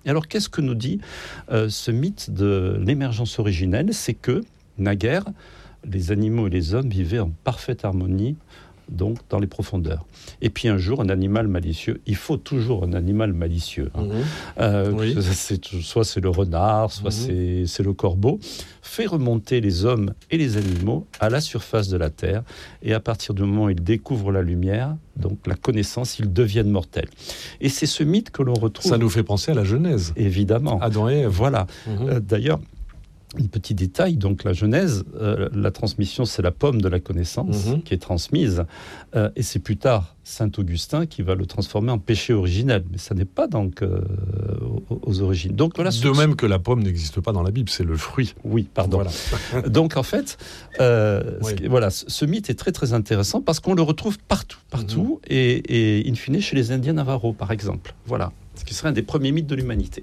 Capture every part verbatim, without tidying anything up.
Et alors, qu'est-ce que nous dit euh, ce mythe de l'émergence originelle ? C'est que, naguère, les animaux et les hommes vivaient en parfaite harmonie, donc dans les profondeurs. Et puis un jour, un animal malicieux, il faut toujours un animal malicieux. Hein. Mmh. Euh, oui. c'est, soit c'est le renard, soit mmh. c'est, c'est le corbeau, fait remonter les hommes et les animaux à la surface de la Terre. Et à partir du moment où ils découvrent la lumière, donc la connaissance, ils deviennent mortels. Et c'est ce mythe que l'on retrouve... Ça nous fait penser à la Genèse. Évidemment. Adam et Ève. Voilà. Mmh. Euh, d'ailleurs... Un petit détail, donc la Genèse, euh, la transmission, c'est la pomme de la connaissance mmh. qui est transmise, euh, et c'est plus tard saint Augustin qui va le transformer en péché originel, mais ça n'est pas donc euh, aux, aux origines. Donc, voilà, de ce... même que la pomme n'existe pas dans la Bible, c'est le fruit. Oui, pardon. Voilà. Donc en fait, euh, oui. ce, voilà, ce mythe est très très intéressant parce qu'on le retrouve partout, partout, mmh. et, et in fine chez les Indiens Navajo, par exemple. Voilà, ce qui serait un des premiers mythes de l'humanité.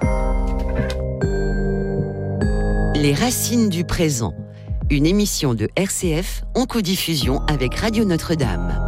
Les racines du présent, une émission de R C F en codiffusion avec Radio Notre-Dame.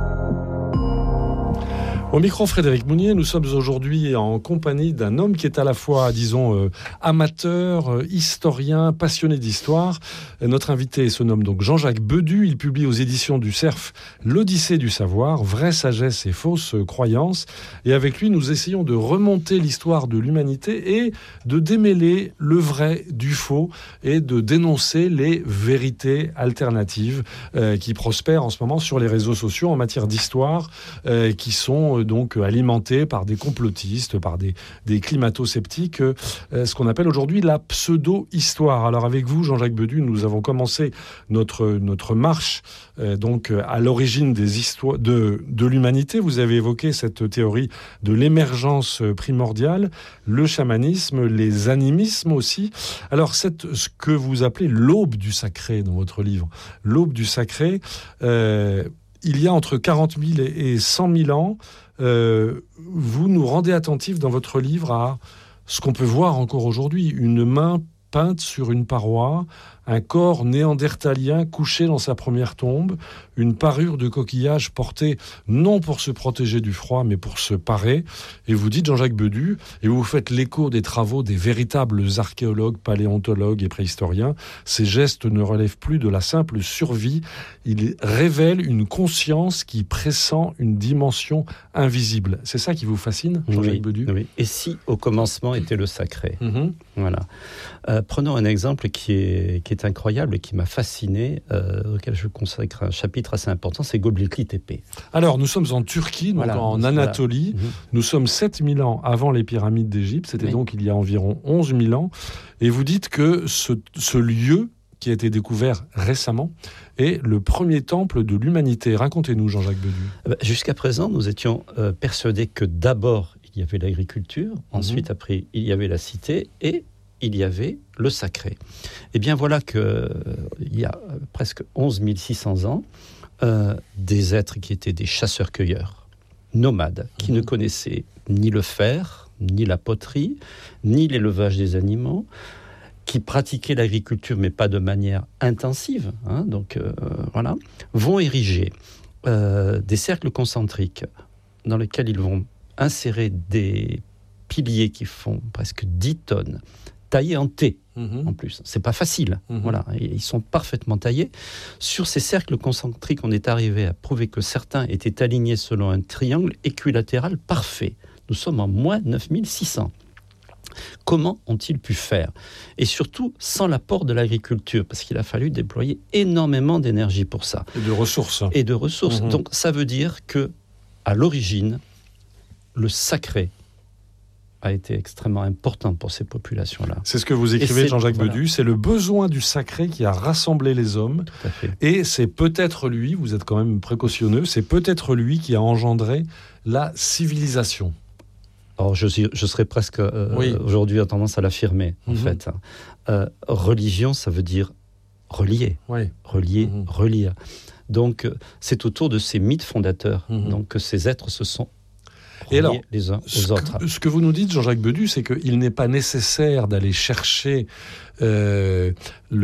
Au micro, Frédéric Mounier, nous sommes aujourd'hui en compagnie d'un homme qui est à la fois, disons, euh, amateur, euh, historien, passionné d'histoire. Notre invité se nomme donc Jean-Jacques Bedu. Il publie aux éditions du Cerf L'Odyssée du savoir, vraie sagesse et fausse croyance. Et avec lui, nous essayons de remonter l'histoire de l'humanité et de démêler le vrai du faux et de dénoncer les vérités alternatives euh, qui prospèrent en ce moment sur les réseaux sociaux en matière d'histoire, euh, qui sont euh, donc alimentés par des complotistes, par des, des climato-sceptiques, euh, ce qu'on appelle aujourd'hui la pseudo-histoire. Alors avec vous, Jean-Jacques Bedu, nous avons commencé notre, notre marche euh, donc à l'origine des histoires de, de l'humanité. Vous avez évoqué cette théorie de l'émergence primordiale, le chamanisme, les animismes aussi. Alors cette, ce que vous appelez l'aube du sacré dans votre livre, l'aube du sacré, euh, il y a entre quarante mille et cent mille ans, euh, vous nous rendez attentifs dans votre livre à ce qu'on peut voir encore aujourd'hui, une main peinte sur une paroi, un corps néandertalien couché dans sa première tombe, une parure de coquillage portée non pour se protéger du froid, mais pour se parer. Et vous dites, Jean-Jacques Bedu, et vous faites l'écho des travaux des véritables archéologues, paléontologues et préhistoriens, ces gestes ne relèvent plus de la simple survie. Ils révèlent une conscience qui pressent une dimension invisible. C'est ça qui vous fascine, Jean-Jacques oui, Bedu ? Oui. Et si au commencement était le sacré ? mm-hmm. Voilà. Euh, prenons un exemple qui est, qui est incroyable et qui m'a fasciné, euh, auquel je consacre un chapitre assez important, c'est Göbekli Tepe. Alors, nous sommes en Turquie, donc voilà, en Anatolie. Voilà. Nous sommes sept mille ans avant les pyramides d'Égypte. C'était oui. donc il y a environ onze mille ans. Et vous dites que ce, ce lieu, qui a été découvert récemment, est le premier temple de l'humanité. Racontez-nous, Jean-Jacques Bedu. Jusqu'à présent, nous étions euh, persuadés que d'abord, il y avait l'agriculture, mm-hmm. ensuite, après, il y avait la cité, et il y avait le sacré. Et bien voilà qu'il euh, y a presque onze mille six cents ans, euh, des êtres qui étaient des chasseurs-cueilleurs, nomades, qui mmh. ne connaissaient ni le fer, ni la poterie, ni l'élevage des animaux, qui pratiquaient l'agriculture, mais pas de manière intensive, hein, donc euh, voilà, vont ériger euh, des cercles concentriques dans lesquels ils vont insérer des piliers qui font presque dix tonnes, taillés en T, mmh. en plus. C'est pas facile. Mmh. Voilà. Ils sont parfaitement taillés. Sur ces cercles concentriques, on est arrivé à prouver que certains étaient alignés selon un triangle équilatéral parfait. Nous sommes en moins neuf mille six cents. Comment ont-ils pu faire ? Et surtout, sans l'apport de l'agriculture, parce qu'il a fallu déployer énormément d'énergie pour ça. Et de ressources. Et de ressources. Mmh. Donc, ça veut dire que, à l'origine, le sacré a été extrêmement important pour ces populations-là. C'est ce que vous écrivez, Jean-Jacques voilà. Bedu, c'est le besoin du sacré qui a rassemblé les hommes. Tout à fait. Et c'est peut-être lui, vous êtes quand même précautionneux, c'est peut-être lui qui a engendré la civilisation. Alors, je, je serais presque, euh, oui. aujourd'hui, à tendance à l'affirmer, en mm-hmm. fait. Euh, religion, ça veut dire relier. Oui. Relier, mm-hmm. relire. Donc, c'est autour de ces mythes fondateurs mm-hmm. donc, que ces êtres se sont reliés alors, les uns aux autres. Que, ce que vous nous dites, Jean-Jacques Bedu, c'est qu'il n'est pas nécessaire d'aller chercher euh,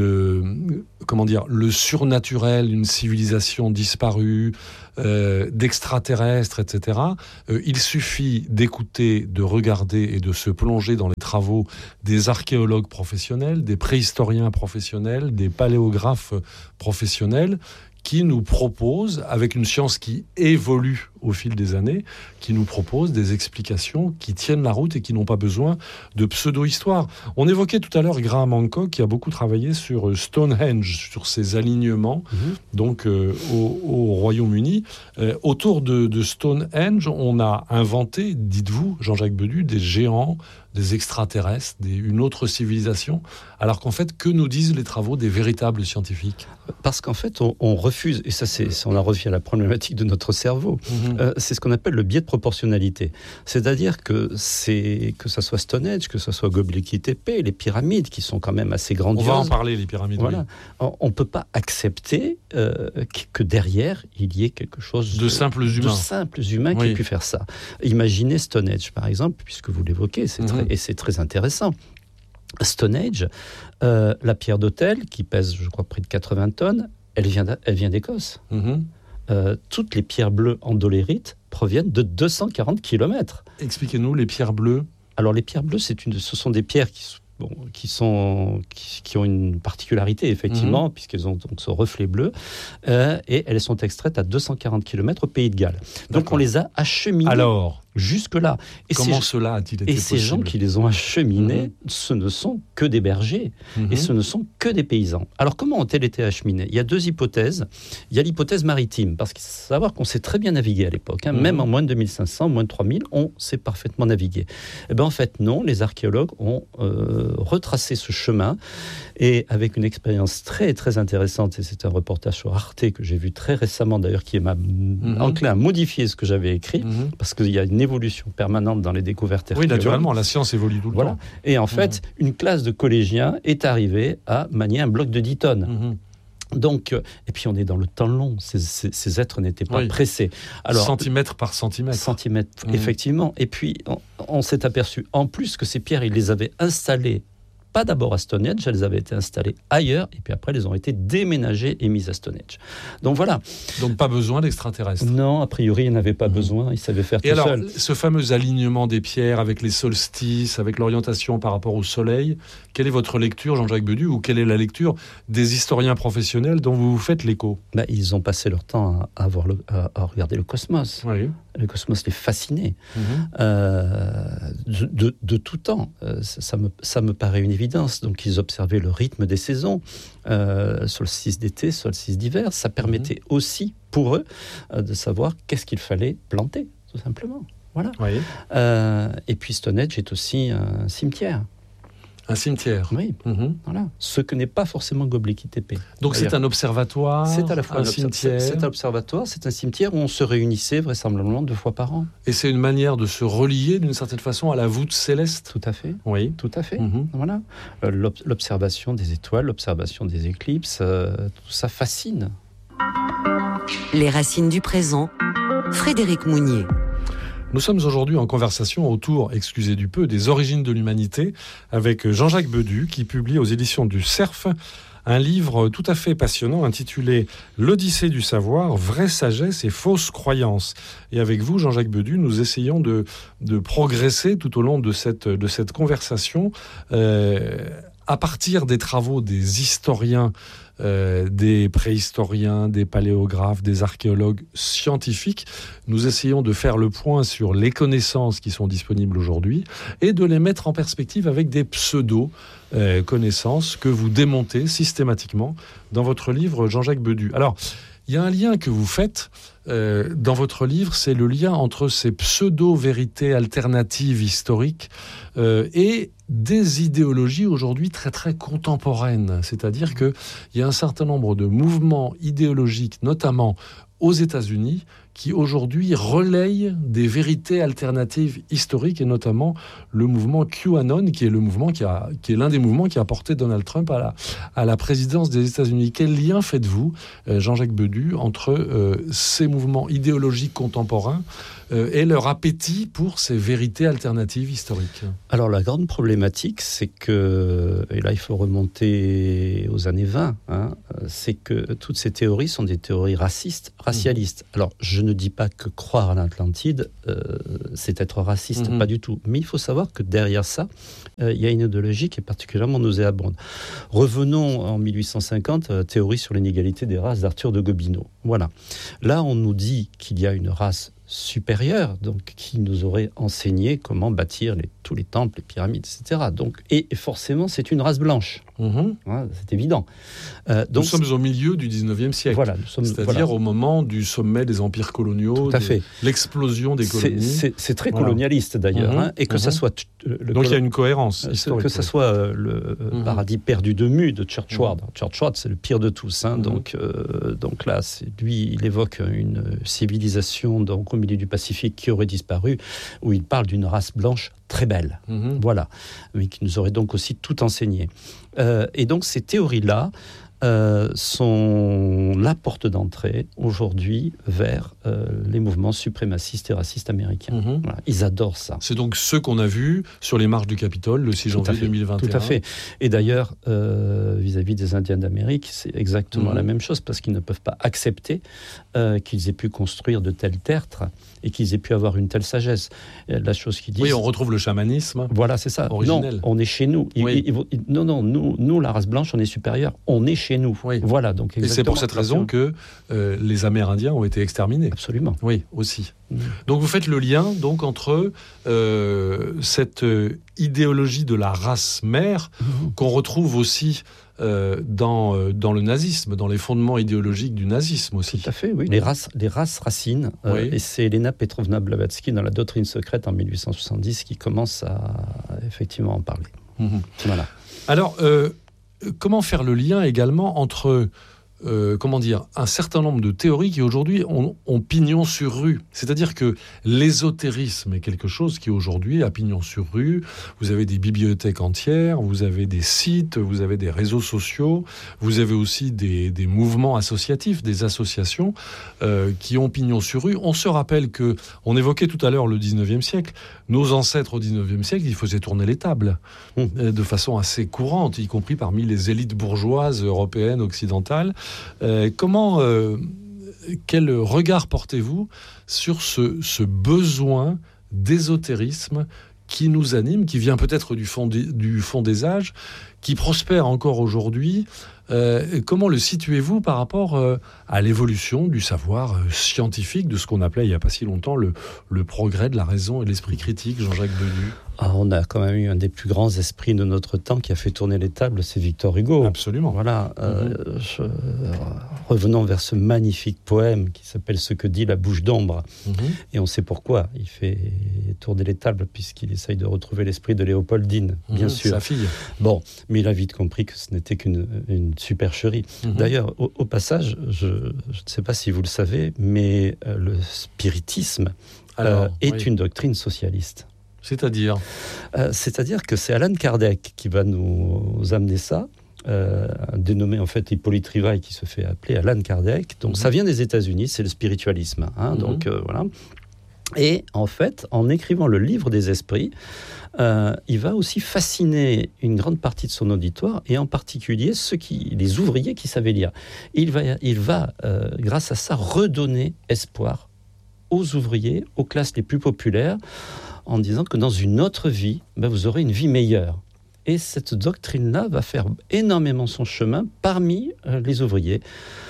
le, comment dire, le surnaturel, une civilisation disparue, euh, d'extraterrestres, et cetera. Euh, il suffit d'écouter, de regarder et de se plonger dans les travaux des archéologues professionnels, des préhistoriens professionnels, des paléographes professionnels, qui nous propose, avec une science qui évolue au fil des années, qui nous propose des explications qui tiennent la route et qui n'ont pas besoin de pseudo-histoire. On évoquait tout à l'heure Graham Hancock, qui a beaucoup travaillé sur Stonehenge, sur ses alignements, mmh. donc euh, au, au Royaume-Uni. Euh, autour de, de Stonehenge, on a inventé, dites-vous, Jean-Jacques Bedu, des géants, des extraterrestres, des, une autre civilisation, alors qu'en fait, que nous disent les travaux des véritables scientifiques ? Parce qu'en fait, on, on refuse, et ça, c'est, on en revient à la problématique de notre cerveau, mmh. euh, c'est ce qu'on appelle le biais de proportionnalité. C'est-à-dire que, c'est, que ça soit Stonehenge, que ce soit Göbekli Tepe, les pyramides, qui sont quand même assez grandioses. On va en parler, les pyramides. Voilà. Oui. On ne peut pas accepter euh, que derrière, il y ait quelque chose de, de simples humains, de simples humains oui. qui aient pu faire ça. Imaginez Stonehenge, par exemple, puisque vous l'évoquez, c'est mmh. très, et c'est très intéressant. Stonehenge, euh, la pierre d'autel, qui pèse, je crois, près de quatre-vingts tonnes, elle vient, elle vient d'Écosse. Mmh. Euh, toutes les pierres bleues en dolérite proviennent de deux cent quarante kilomètres. Expliquez-nous les pierres bleues. Alors, les pierres bleues, c'est une, ce sont des pierres qui sont Bon, qui, sont, qui, qui ont une particularité, effectivement, mmh. puisqu'elles ont donc ce reflet bleu, euh, et elles sont extraites à deux cent quarante kilomètres au Pays de Galles. Donc, D'accord. on les a acheminées Alors, jusque-là. Et comment ces, cela a-t-il été Et possible ? ces gens qui les ont acheminés, mmh. ce ne sont que des bergers, mmh. et ce ne sont que des paysans. Alors, comment ont-elles été acheminées ? Il y a deux hypothèses. Il y a l'hypothèse maritime, parce qu'il faut savoir qu'on sait très bien naviguer à l'époque. Hein. Mmh. Même en moins de deux mille cinq cents, moins de trois mille, on sait parfaitement naviguer. Eh bien, en fait, non, les archéologues ont euh, retracer ce chemin, et avec une expérience très très intéressante, et c'est un reportage sur Arte que j'ai vu très récemment d'ailleurs, qui m'a mmh. enclin à modifier ce que j'avais écrit, mmh. parce qu'il y a une évolution permanente dans les découvertes archéologiques. Oui, naturellement, la science évolue tout le voilà. temps. Et en fait, mmh. une classe de collégiens est arrivée à manier un bloc de dix tonnes. Mmh. Donc, et puis on est dans le temps long, ces, ces, ces êtres n'étaient pas oui. pressés. Alors, centimètre par centimètre. Centimètre, mmh. mmh. effectivement. Et puis, on, on s'est aperçu, en plus, que ces pierres, ils les avaient installées, pas d'abord à Stonehenge, elles avaient été installées ailleurs, et puis après, elles ont été déménagées et mises à Stonehenge. Donc voilà. Donc pas besoin d'extraterrestres. Non, a priori, ils n'avaient pas mmh. besoin, ils savaient faire et tout alors, seuls. Ce fameux alignement des pierres avec les solstices, avec l'orientation par rapport au soleil, quelle est votre lecture, Jean-Jacques Bedu, ou quelle est la lecture des historiens professionnels dont vous vous faites l'écho ? Bah, ils ont passé leur temps à, à, voir le, à, à regarder le cosmos. Oui. Le cosmos les fascinait. Mmh. Euh, de, de, de tout temps. Euh, ça, ça, me, ça me paraît une évidence. Donc, ils observaient le rythme des saisons, euh, solstice d'été, solstice d'hiver. Ça permettait mmh. aussi, pour eux, euh, de savoir qu'est-ce qu'il fallait planter, tout simplement. Voilà. Oui. Euh, et puis, Stonehenge est aussi un cimetière. Un cimetière. Oui, mmh. voilà. Ce que n'est pas forcément Göbekli Tepe. Donc D'ailleurs, c'est un observatoire, c'est à la fois un, un cimetière. C'est, c'est un observatoire, c'est un cimetière où on se réunissait vraisemblablement deux fois par an. Et c'est une manière de se relier d'une certaine façon à la voûte céleste. Tout à fait. Oui, tout à fait. Mmh. Voilà. Euh, l'ob- l'observation des étoiles, l'observation des éclipses, euh, tout ça fascine. Les racines du présent. Frédéric Mounier. Nous sommes aujourd'hui en conversation autour, excusez du peu, des origines de l'humanité avec Jean-Jacques Bedu qui publie aux éditions du Cerf un livre tout à fait passionnant intitulé « L'Odyssée du savoir, vraie sagesse et fausse croyance ». Et avec vous, Jean-Jacques Bedu, nous essayons de, de progresser tout au long de cette, de cette conversation euh, à partir des travaux des historiens, Euh, des préhistoriens, des paléographes, des archéologues scientifiques. Nous essayons de faire le point sur les connaissances qui sont disponibles aujourd'hui et de les mettre en perspective avec des pseudo-connaissances que vous démontez systématiquement dans votre livre, Jean-Jacques Bedu. Alors, il y a un lien que vous faites euh, dans votre livre, c'est le lien entre ces pseudo-vérités alternatives historiques euh, et des idéologies aujourd'hui très très contemporaines. C'est-à-dire qu'il y a un certain nombre de mouvements idéologiques, notamment aux États-Unis, qui aujourd'hui relayent des vérités alternatives historiques, et notamment le mouvement QAnon, qui est le mouvement qui a, qui est l'un des mouvements qui a porté Donald Trump à la, à la présidence des États-Unis. Quel lien faites-vous, Jean-Jacques Bedu, entre euh, ces mouvements idéologiques contemporains euh, est leur appétit pour ces vérités alternatives historiques? Alors la grande problématique, c'est que, et là il faut remonter aux années vingt, hein, c'est que toutes ces théories sont des théories racistes, racialistes. Mmh. Alors je ne dis pas que croire à l'Atlantide, euh, c'est être raciste, mmh. pas du tout. Mais il faut savoir que derrière ça, euh, il y a une idéologie qui est particulièrement nauséabonde. Revenons en mille huit cent cinquante, euh, théorie sur l'inégalité des races d'Arthur de Gobineau. Voilà. Là, on nous dit qu'il y a une race supérieure, donc qui nous aurait enseigné comment bâtir les, tous les temples, les pyramides, et cetera. Donc, et forcément, c'est une race blanche. Mmh. Hein, c'est évident. Euh, donc, nous sommes au milieu du dix-neuvième siècle. Voilà, nous sommes, c'est-à-dire voilà. au moment du sommet des empires coloniaux, tout à fait. De l'explosion des colonies. C'est, c'est, c'est très voilà. colonialiste d'ailleurs, mmh. hein, et que mmh. ça soit t- le donc colo- il y a une cohérence historique. Que ça soit euh, le mmh. paradis perdu de Mu de Churchward. Mmh. Churchward, c'est le pire de tous. Hein, mmh. donc, euh, donc là, c'est, lui, il évoque une civilisation donc au milieu du Pacifique qui aurait disparu, où il parle d'une race blanche très belle, mmh. voilà, mais qui nous aurait donc aussi tout enseigné. Euh, et donc ces théories-là euh, sont la porte d'entrée aujourd'hui vers euh, les mouvements suprémacistes et racistes américains. Mmh. Voilà, ils adorent ça. C'est donc ceux qu'on a vus sur les marches du Capitole le six janvier deux mille vingt et un. Tout à fait. Et d'ailleurs, euh, vis-à-vis des Indiens d'Amérique, c'est exactement mmh. la même chose, parce qu'ils ne peuvent pas accepter euh, qu'ils aient pu construire de tels tertres et qu'ils aient pu avoir une telle sagesse. La chose qu'ils disent... Oui, on retrouve le chamanisme. Voilà, c'est ça. Originel. Non, on est chez nous. Oui. Il, il, il, non, non, nous, nous, la race blanche, on est supérieur. On est chez nous. Oui. Voilà, donc exactement. Et c'est pour cette raison que euh, les Amérindiens ont été exterminés. Absolument. Oui, aussi. Mmh. Donc vous faites le lien donc entre euh, cette euh, idéologie de la race mère mmh. qu'on retrouve aussi euh, dans, euh, dans le nazisme, dans les fondements idéologiques du nazisme aussi. Tout à fait, oui. Les races, les races racines. Euh, oui. Et c'est Elena Petrovna Blavatsky dans La Doctrine secrète en mille huit cent soixante-dix qui commence à effectivement en parler. Mmh. Voilà. Alors, euh, comment faire le lien également entre... Euh, comment dire, un certain nombre de théories qui aujourd'hui ont, ont pignon sur rue. C'est-à-dire que l'ésotérisme est quelque chose qui aujourd'hui a pignon sur rue. Vous avez des bibliothèques entières, vous avez des sites, vous avez des réseaux sociaux, vous avez aussi des, des mouvements associatifs, des associations euh, qui ont pignon sur rue. On se rappelle que, on évoquait tout à l'heure le dix-neuvième siècle, nos ancêtres au dix-neuvième siècle, ils faisaient tourner les tables mmh. euh, de façon assez courante, y compris parmi les élites bourgeoises européennes, occidentales. Euh, comment, euh, quel regard portez-vous sur ce, ce besoin d'ésotérisme qui nous anime, qui vient peut-être du fond des, du fond des âges, qui prospère encore aujourd'hui? Euh, comment le situez-vous par rapport euh, à l'évolution du savoir euh, scientifique, de ce qu'on appelait il n'y a pas si longtemps le, le progrès de la raison et de l'esprit critique, Jean-Jacques Bedu? Ah, on a quand même eu un des plus grands esprits de notre temps qui a fait tourner les tables, c'est Victor Hugo. Absolument. Voilà. Mm-hmm. Euh, je, euh, revenons vers ce magnifique poème qui s'appelle « Ce que dit la bouche d'ombre mm-hmm. ». Et on sait pourquoi il fait tourner les tables, puisqu'il essaye de retrouver l'esprit de Léopoldine, mm-hmm. bien sûr. Sa fille. Bon, mais il a vite compris que ce n'était qu'une une supercherie. Mm-hmm. D'ailleurs, au, au passage, je, je ne sais pas si vous le savez, mais euh, le spiritisme Alors, euh, est oui. une doctrine socialiste. C'est-à-dire euh, C'est-à-dire que c'est Allan Kardec qui va nous amener ça, euh, dénommé en fait Hippolyte Rivail, qui se fait appeler Allan Kardec. Donc mmh. ça vient des États-Unis, c'est le spiritualisme. Hein, mmh. Donc euh, voilà. Et en fait, en écrivant le livre des esprits, euh, il va aussi fasciner une grande partie de son auditoire, et en particulier ceux qui, les ouvriers qui savaient lire. Il va, il va euh, grâce à ça, redonner espoir aux ouvriers, aux classes les plus populaires, en disant que dans une autre vie, ben vous aurez une vie meilleure. Et cette doctrine-là va faire énormément son chemin parmi euh, les ouvriers.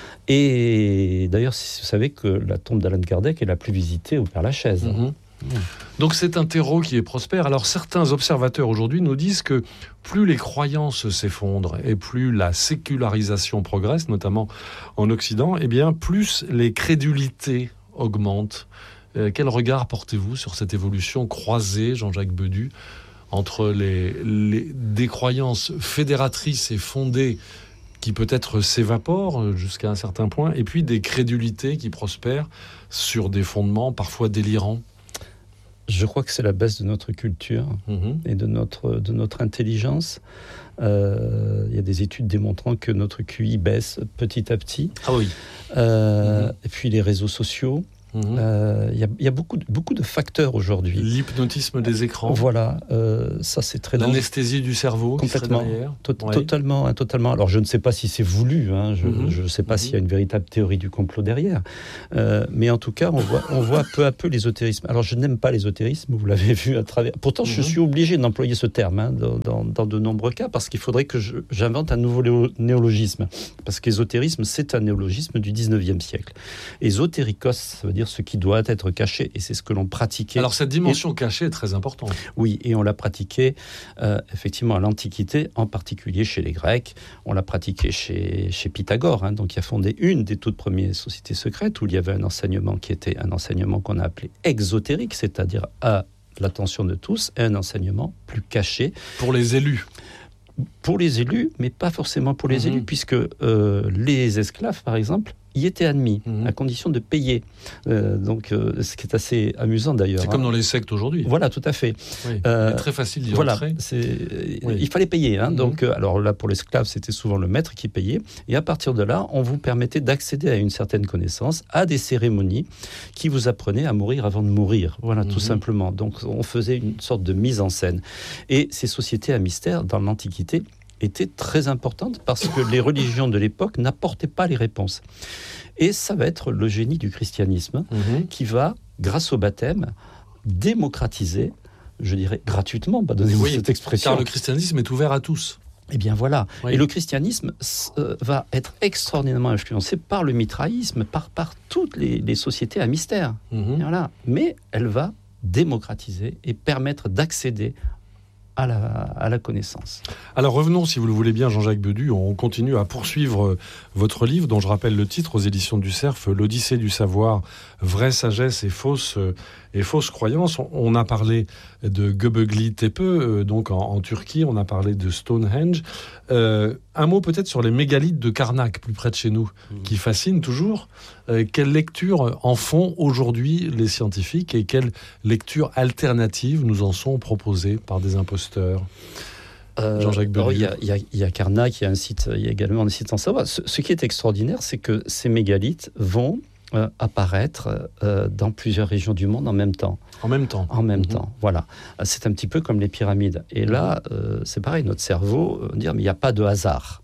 Et d'ailleurs, vous savez que la tombe d'Allan Kardec est la plus visitée au Père-Lachaise. Mmh. Mmh. Donc c'est un terreau qui est prospère. Alors certains observateurs aujourd'hui nous disent que plus les croyances s'effondrent et plus la sécularisation progresse, notamment en Occident, eh bien plus les crédulités augmentent. Euh, quel regard portez-vous sur cette évolution croisée, Jean-Jacques Bedu, entre les, les, des croyances fédératrices et fondées qui peut-être s'évaporent jusqu'à un certain point, et puis des crédulités qui prospèrent sur des fondements parfois délirants? Je crois que c'est la baisse de notre culture mmh. et de notre, de notre intelligence. Euh, il y a des études démontrant que notre Q I baisse petit à petit. Ah oui. Euh, mmh. Et puis les réseaux sociaux. Mmh. Euh, il y a, il y a beaucoup, de, beaucoup de facteurs aujourd'hui. L'hypnotisme des écrans. Voilà, euh, ça c'est très dangereux. L'anesthésie du cerveau. Complètement. Qui To- ouais. Totalement, hein, totalement. Alors je ne sais pas si c'est voulu, hein, je ne Mmh. sais pas Mmh. s'il y a une véritable théorie du complot derrière. Euh, mais en tout cas, on voit, on voit peu à peu l'ésotérisme. Alors je n'aime pas l'ésotérisme, vous l'avez vu à travers. Pourtant, mmh. je suis obligé d'employer ce terme hein, dans, dans, dans de nombreux cas, parce qu'il faudrait que je, j'invente un nouveau néologisme. Parce qu'ésotérisme, c'est un néologisme du dix-neuvième siècle. Ésotérikos, ça veut dire ce qui doit être caché, et c'est ce que l'on pratiquait. Alors cette dimension et... cachée est très importante. Oui, et on l'a pratiqué euh, effectivement à l'Antiquité, en particulier chez les Grecs. On l'a pratiqué chez, chez Pythagore, hein, donc qui a fondé une des toutes premières sociétés secrètes, où il y avait un enseignement qui était un enseignement qu'on a appelé exotérique, c'est-à-dire à l'attention de tous, et un enseignement plus caché. Pour les élus. Pour les élus, mais pas forcément pour les mmh. élus, puisque euh, les esclaves, par exemple, y étaient admis, mmh. à condition de payer. Euh, donc, euh, ce qui est assez amusant d'ailleurs. C'est hein. comme dans les sectes aujourd'hui. Voilà, tout à fait. Oui, euh, c'est très facile d'y voilà, entrer. C'est... Oui. Il fallait payer. Hein. Mmh. Donc, euh, alors là, pour l'esclave, c'était souvent le maître qui payait. Et à partir de là, on vous permettait d'accéder à une certaine connaissance, à des cérémonies qui vous apprenaient à mourir avant de mourir. Voilà, mmh. tout simplement. Donc, on faisait une sorte de mise en scène. Et ces sociétés à mystère, dans l'Antiquité, étaient très importantes parce que les religions de l'époque n'apportaient pas les réponses. Et ça va être le génie du christianisme mmh. qui va, grâce au baptême, démocratiser, je dirais gratuitement, pardonnez-moi oui, cette expression. Car le christianisme est ouvert à tous. Eh bien voilà. Oui. Et le christianisme euh, va être extraordinairement influencé par le mitraïsme, par, par toutes les, les sociétés à mystère. Mmh. Voilà. Mais elle va démocratiser et permettre d'accéder À la, à la connaissance. Alors revenons, si vous le voulez bien, Jean-Jacques Bedu, on continue à poursuivre votre livre, dont je rappelle le titre aux éditions du Cerf, L'Odyssée du savoir, vraie sagesse et fausse, et fausse croyance. On a parlé de Göbekli Tepe, donc en, en Turquie, on a parlé de Stonehenge. Euh, un mot peut-être sur les mégalithes de Karnak, plus près de chez nous, mmh. qui fascinent toujours. Euh, quelle lecture en font aujourd'hui les scientifiques et quelles lectures alternatives nous en sont proposées par des imposteurs? Euh, Jean-Jacques Bedu. Il y a, il y a, il y a Karnak, il y a, un site, il y a également un site en savoir. Ce, ce qui est extraordinaire, c'est que ces mégalithes vont euh, apparaître euh, dans plusieurs régions du monde en même temps. En même temps. En même mmh. temps, voilà. C'est un petit peu comme les pyramides. Et mmh. là, euh, c'est pareil, notre cerveau va dire, mais il n'y a pas de hasard.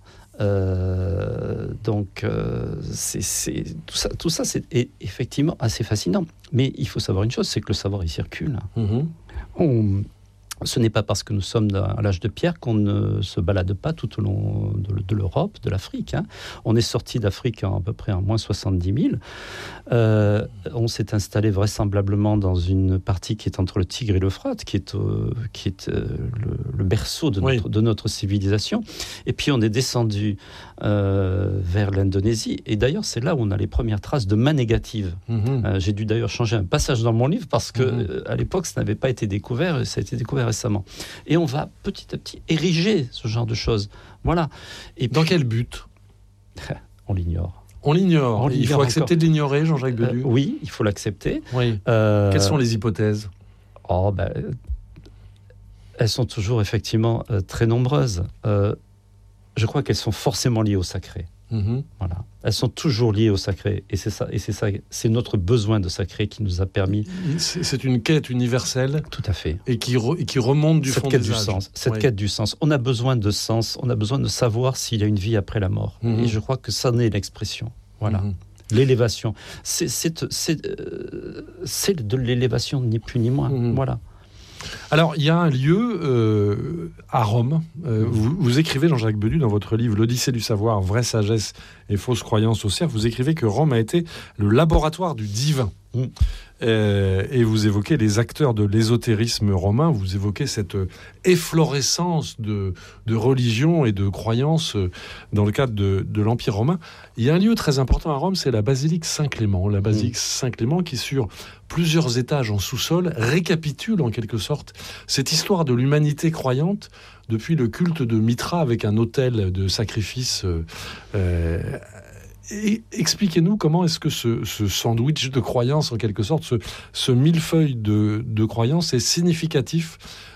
Euh, donc, euh, c'est, c'est, tout ça, tout ça c'est effectivement assez fascinant. Mais il faut savoir une chose, c'est que le savoir, il circule. Mmh. On... Ce n'est pas parce que nous sommes à l'âge de pierre qu'on ne se balade pas tout au long de, de l'Europe, de l'Afrique. Hein. On est sorti d'Afrique en, à peu près en moins soixante-dix mille. Euh, on s'est installé vraisemblablement dans une partie qui est entre le Tigre et l'Euphrate, qui est, euh, qui est euh, le, le berceau de notre, oui. de notre civilisation. Et puis on est descendu euh, vers l'Indonésie. Et d'ailleurs, c'est là où on a les premières traces de mains négatives. Mm-hmm. Euh, j'ai dû d'ailleurs changer un passage dans mon livre parce que mm-hmm. à l'époque, ça n'avait pas été découvert. Et ça a été découvert récemment. Et on va petit à petit ériger ce genre de choses. Voilà. Et dans puis, quel but? On l'ignore. On l'ignore. On l'ignore. Il faut accepter encore. de l'ignorer, Jean-Jacques Bedu. Euh, oui, il faut l'accepter. Oui. Euh... Quelles sont les hypothèses? Oh, ben, elles sont toujours effectivement euh, très nombreuses. Euh, je crois qu'elles sont forcément liées au sacré. Mm-hmm. Voilà. Elles sont toujours liées au sacré, et c'est ça, et c'est ça, c'est notre besoin de sacré qui nous a permis. C'est, c'est une quête universelle. Tout à fait. Et qui, re, et qui remonte du cette fond quête des du âges. Sens. Cette oui. quête du sens. On a besoin de sens. On a besoin de savoir s'il y a une vie après la mort. Mm-hmm. Et je crois que ça n'est l'expression. Voilà. Mm-hmm. L'élévation. C'est, c'est, c'est, euh, c'est de l'élévation, ni plus ni moins. Mm-hmm. Voilà. Alors, il y a un lieu euh, à Rome. Euh, vous, vous écrivez, Jean-Jacques Bedu, dans votre livre « L'Odyssée du savoir, vraie sagesse et fausse croyance au cerf », vous écrivez que Rome a été le laboratoire du divin. Mmh. Euh, et vous évoquez les acteurs de l'ésotérisme romain, vous évoquez cette efflorescence de, de religion et de croyances dans le cadre de, de l'Empire romain. Il y a un lieu très important à Rome, c'est la basilique Saint-Clément. La basilique mmh. Saint-Clément qui, sur plusieurs étages en sous-sol, récapitule en quelque sorte cette histoire de l'humanité croyante depuis le culte de Mitra avec un autel de sacrifice. Euh, et expliquez-nous comment est-ce que ce, ce sandwich de croyances, en quelque sorte, ce, ce millefeuille de, de croyances est significatif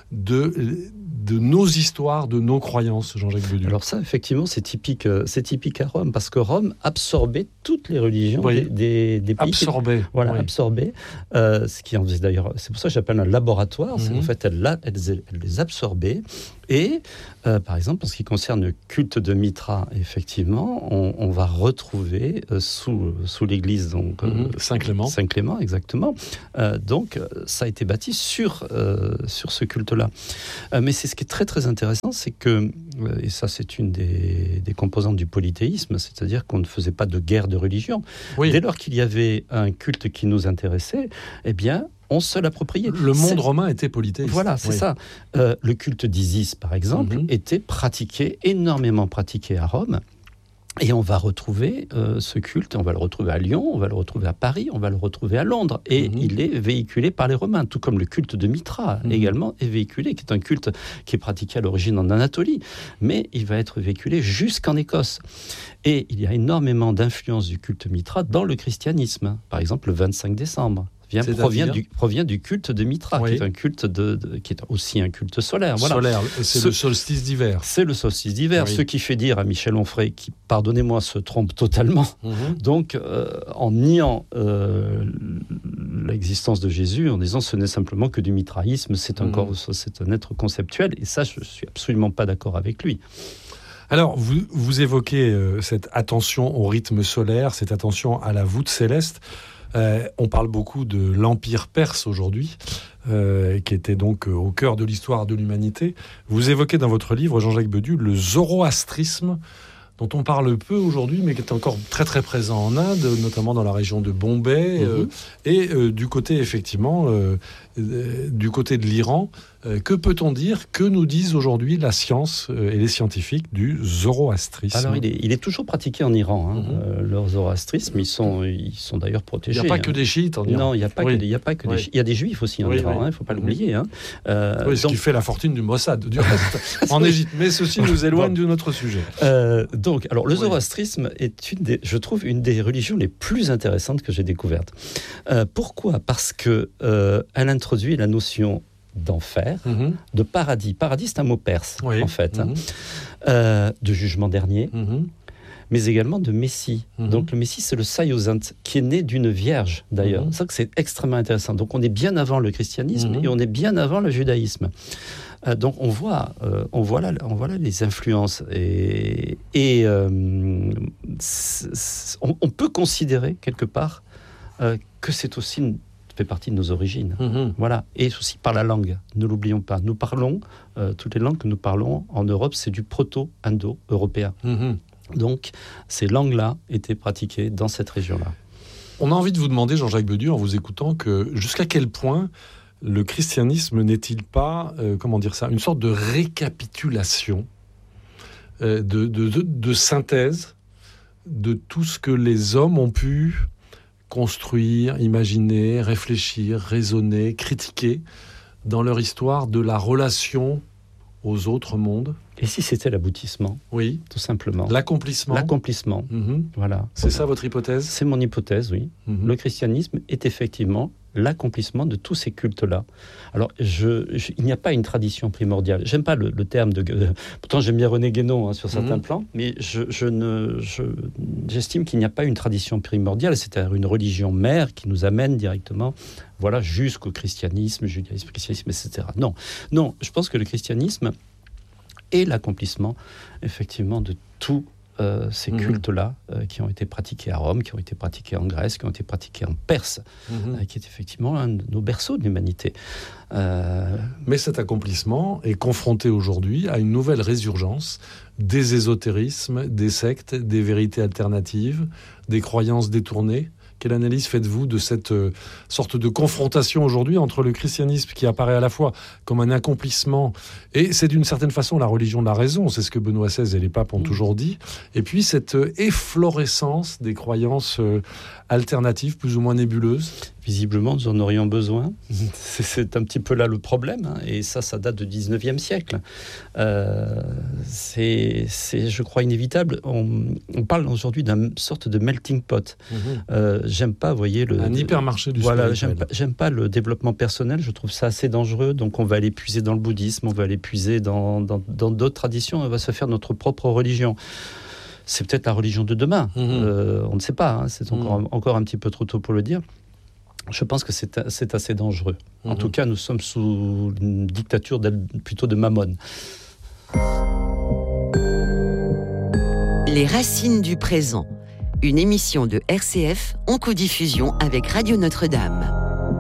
de, de nos histoires, de nos croyances, Jean-Jacques Bedu. Alors ça, effectivement, c'est typique, c'est typique à Rome, parce que Rome absorbait toutes les religions oui. des, des, des pays. Absorbait. Voilà, oui. absorbait. Euh, ce qui en faisait d'ailleurs, c'est pour ça que j'appelle un laboratoire. Mm-hmm. C'est, en fait, elle, elle, elle, elle les absorbait. Et, euh, par exemple, en ce qui concerne le culte de Mitra, effectivement, on, on va retrouver euh, sous, sous l'église donc, mmh, euh, Saint-Clément. Saint-Clément, exactement. Euh, donc, ça a été bâti sur, euh, sur ce culte-là. Euh, mais c'est ce qui est très, très intéressant, c'est que, euh, et ça, c'est une des, des composantes du polythéisme, c'est-à-dire qu'on ne faisait pas de guerre de religion. Oui. Dès lors qu'il y avait un culte qui nous intéressait, eh bien, on se l'appropriait. Le monde c'est... romain était polythéiste. Voilà, c'est oui. ça. Euh, le culte d'Isis, par exemple, mm-hmm. était pratiqué, énormément pratiqué à Rome. Et on va retrouver euh, ce culte, on va le retrouver à Lyon, on va le retrouver à Paris, on va le retrouver à Londres. Et mm-hmm. il est véhiculé par les Romains, tout comme le culte de Mitra mm-hmm. également est véhiculé, qui est un culte qui est pratiqué à l'origine en Anatolie, mais il va être véhiculé jusqu'en Écosse. Et il y a énormément d'influence du culte Mitra dans le christianisme. Par exemple, le vingt-cinq décembre. Vient, provient, du, provient du culte de Mitra, oui. qui est un culte de, de, qui est aussi un culte solaire. Voilà. Solaire, c'est Ce, le solstice d'hiver. C'est le solstice d'hiver, oui. ce qui fait dire à Michel Onfray, qui, pardonnez-moi, se trompe totalement, mm-hmm. donc euh, en niant euh, l'existence de Jésus, en disant ce n'est simplement que du mitraïsme, c'est, un, mm-hmm. corps, c'est un être conceptuel, et ça, je ne suis absolument pas d'accord avec lui. Alors, vous, vous évoquez euh, cette attention au rythme solaire, cette attention à la voûte céleste. Euh, on parle beaucoup de l'Empire perse aujourd'hui, euh, qui était donc euh, au cœur de l'histoire de l'humanité. Vous évoquez dans votre livre, Jean-Jacques Bedu, le zoroastrisme, dont on parle peu aujourd'hui, mais qui est encore très très présent en Inde, notamment dans la région de Bombay, mmh. euh, et euh, du côté effectivement, euh, euh, du côté de l'Iran. Euh, que peut-on dire, que nous disent aujourd'hui la science euh, et les scientifiques du zoroastrisme ? Alors il est, il est toujours pratiqué en Iran, hein. mmh. euh, leur zoroastrisme, ils sont, ils sont d'ailleurs protégés. Il n'y a pas hein. que des chiites en Iran. Non, il n'y a pas oui. que des, il y a pas que oui. des chiites. Il y a des juifs aussi en oui, Iran, il oui. ne faut pas l'oublier. Hein. Euh, oui, ce donc... qui fait la fortune du Mossad, du reste, en Égypte. Mais ceci nous éloigne bon. de notre sujet. Euh, donc, alors le oui. zoroastrisme est, une des, je trouve, une des religions les plus intéressantes que j'ai découvertes. Euh, pourquoi ? Parce qu'elle euh, introduit la notion d'enfer, mmh. de paradis. Paradis, c'est un mot perse, oui. en fait. Mmh. Hein. Euh, de jugement dernier, mmh. mais également de Messie. Mmh. Donc le Messie, c'est le Saïozant, qui est né d'une vierge, d'ailleurs. Mmh. C'est ça que c'est extrêmement intéressant. Donc on est bien avant le christianisme mmh. et on est bien avant le judaïsme. Euh, donc on voit, euh, on, voit là, on voit là les influences. Et, et euh, on, on peut considérer, quelque part, euh, que c'est aussi une fait partie de nos origines. Mmh. Voilà. Et aussi par la langue, ne l'oublions pas. Nous parlons, euh, toutes les langues que nous parlons en Europe, c'est du proto-indo-européen. Mmh. Donc, ces langues-là étaient pratiquées dans cette région-là. On a envie de vous demander, Jean-Jacques Bedu, en vous écoutant, que jusqu'à quel point le christianisme n'est-il pas, euh, comment dire ça, une sorte de récapitulation, euh, de, de, de, de synthèse de tout ce que les hommes ont pu construire, imaginer, réfléchir, raisonner, critiquer dans leur histoire de la relation aux autres mondes. Et si c'était l'aboutissement ? Oui. Tout simplement. L'accomplissement. L'accomplissement. Mmh. Voilà. C'est ça votre hypothèse ? C'est mon hypothèse, oui. Mmh. Le christianisme est effectivement l'accomplissement de tous ces cultes-là. Alors, je, je, il n'y a pas une tradition primordiale. J'aime pas le, le terme de... Euh, pourtant, j'aime bien René Guénon hein, sur certains mmh. plans, mais je, je ne, je, j'estime qu'il n'y a pas une tradition primordiale, c'est-à-dire une religion mère qui nous amène directement voilà, jusqu'au christianisme, judaïsme, christianisme, et cetera. Non, non, je pense que le christianisme est l'accomplissement, effectivement, de tout Euh, ces mmh. cultes-là euh, qui ont été pratiqués à Rome, qui ont été pratiqués en Grèce, qui ont été pratiqués en Perse, mmh. euh, qui est effectivement un de nos berceaux de l'humanité. Euh... Mais cet accomplissement est confronté aujourd'hui à une nouvelle résurgence des ésotérismes, des sectes, des vérités alternatives, des croyances détournées. Quelle analyse faites-vous de cette euh, sorte de confrontation aujourd'hui entre le christianisme qui apparaît à la fois comme un accomplissement, et c'est d'une certaine façon la religion de la raison, c'est ce que Benoît seize et les papes ont mmh. toujours dit, et puis cette euh, efflorescence des croyances euh, alternatives plus ou moins nébuleuses ? Visiblement, nous en aurions besoin. C'est, c'est un petit peu là le problème. Hein. Et ça, ça date du dix-neuvième siècle. Euh, c'est, c'est, je crois, inévitable. On, on parle aujourd'hui d'une sorte de melting pot. Mm-hmm. Euh, j'aime pas, vous voyez... Le, un hypermarché du voilà, j'aime pas, j'aime pas le développement personnel. Je trouve ça assez dangereux. Donc, on va aller puiser dans le bouddhisme, on va aller puiser dans, dans, dans d'autres traditions. On va se faire notre propre religion. C'est peut-être la religion de demain. Mm-hmm. Euh, on ne sait pas. Hein. C'est encore, mm. encore un petit peu trop tôt pour le dire. Je pense que c'est, c'est assez dangereux. Mmh. En tout cas, nous sommes sous une dictature plutôt de Mammon. Les racines du présent, une émission de R C F en codiffusion avec Radio Notre-Dame.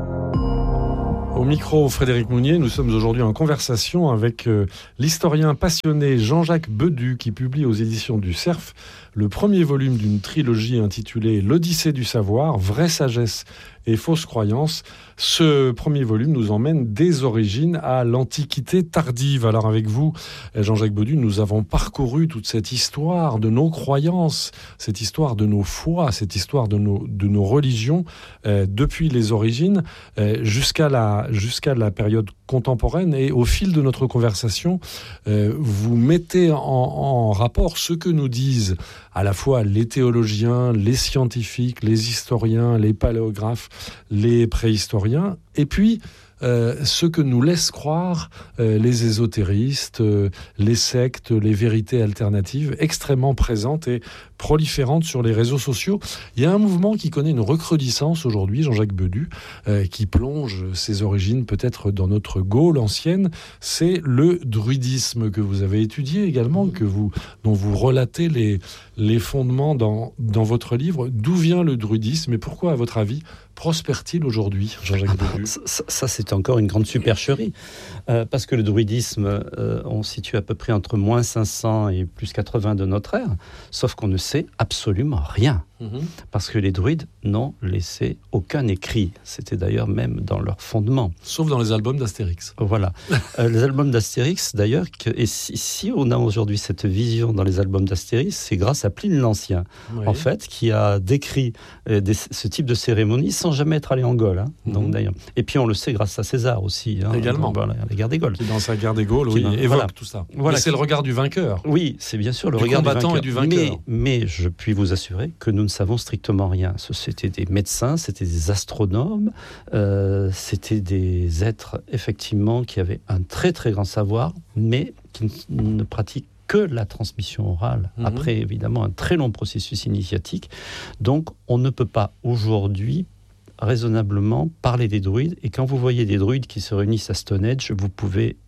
Au micro, Frédéric Mounier, nous sommes aujourd'hui en conversation avec euh, l'historien passionné Jean-Jacques Bedu qui publie aux éditions du Cerf le premier volume d'une trilogie intitulée L'Odyssée du savoir, vraie sagesse et fausses croyances. Ce premier volume nous emmène des origines à l'Antiquité tardive. Alors avec vous, Jean-Jacques Bedu, nous avons parcouru toute cette histoire de nos croyances, cette histoire de nos foi, cette histoire de nos, de nos religions, euh, depuis les origines euh, jusqu'à la, jusqu'à la période contemporaine. Et au fil de notre conversation, euh, vous mettez en, en rapport ce que nous disent à la fois les théologiens, les scientifiques, les historiens, les paléographes, les préhistoriens, et puis euh, ce que nous laissent croire euh, les ésotéristes, euh, les sectes, les vérités alternatives, extrêmement présentes et proliférantes sur les réseaux sociaux. Il y a un mouvement qui connaît une recrudescence aujourd'hui, Jean-Jacques Bedu, euh, qui plonge ses origines peut-être dans notre Gaule ancienne. C'est le druidisme que vous avez étudié également, que vous, dont vous relatez les, les fondements dans, dans votre livre. D'où vient le druidisme et pourquoi, à votre avis, prospère-t-il aujourd'hui, Jean-Jacques Bedu ? ça, ça, ça, c'est encore une grande supercherie. Euh, parce que le druidisme, euh, on situe à peu près entre moins cinq cents et plus quatre-vingts de notre ère, sauf qu'on ne sait absolument rien. Mmh. Parce que les druides n'ont laissé aucun écrit. C'était d'ailleurs même dans leur fondement. Sauf dans les albums d'Astérix. Voilà. euh, les albums d'Astérix, d'ailleurs, que, et si, si on a aujourd'hui cette vision dans les albums d'Astérix, c'est grâce à Pline l'Ancien, oui. en fait, qui a décrit euh, des, ce type de cérémonie sans jamais être allé en Gaule. Hein, mmh. donc, d'ailleurs. Et puis on le sait grâce à César aussi. Hein, également. Dans, voilà, la guerre des Gaules. Qui, dans sa guerre des Gaules, oui, évoque voilà. tout ça. Voilà. Mais c'est le regard du vainqueur. Oui, c'est bien sûr le du regard du combattant vainqueur. et du vainqueur. Mais, mais je puis vous assurer que nous ne savons strictement rien. C'était des médecins, c'était des astronomes, euh, c'était des êtres, effectivement, qui avaient un très très grand savoir, mais qui ne pratiquent que la transmission orale, mmh. après évidemment un très long processus initiatique. Donc on ne peut pas aujourd'hui raisonnablement parler des druides, et quand vous voyez des druides qui se réunissent à Stonehenge, vous pouvez